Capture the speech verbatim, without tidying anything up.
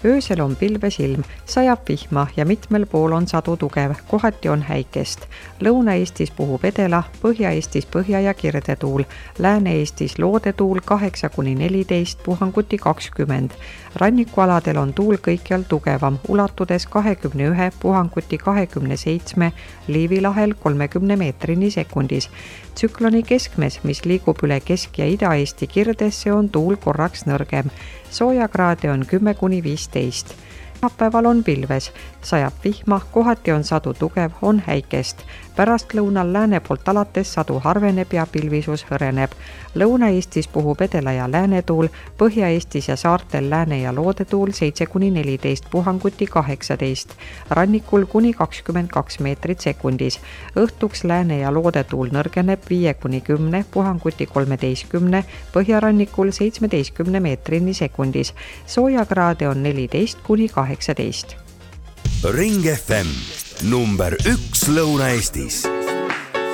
Öösel on pilves ilm, sajab vihma ja mitmel pool on sadu tugev, kohati on häikest. Lõuna-Eestis puhub edela, Põhja-Eestis põhja- ja kirdetuul, Lääne-Eestis loodetuul kaheksa kuni neliteist, puhanguti kakskümmend. Rannikualadel on tuul kõikjal tugevam, ulatudes kahekümne ühe, puhanguti kahekümne seitsme, Liivi lahel kolmekümne meetrini sekundis. Tsükloni keskmes, mis liigub üle Kesk- ja Ida-Eesti kirdesse, on tuul korraks nõrgem. Soojakraade on kümme kuni viisteist. Päeval on pilves, sajab vihma, kohati on sadu tugev, on häikest. Pärastlõunal lääne poolt alates sadu harveneb ja pilvisus hõreneb. Lõuna-Eestis puhub edela- ja läänetuul, Põhja-Eestis ja saartel lääne- ja loodetuul seitse kuni neliteist, puhanguti kaheksateist. Rannikul kuni kakskümmend kaks meetrit sekundis. Õhtuks lääne- ja loodetuul nõrgeneb viie kuni kümne, puhanguti kolmeteistkümne, põhjarannikul seitsmeteistkümne meetrini sekundis. Soojakraade on neliteist kuni kaheksateist. Ring F M number üks Lõuna-Eestis.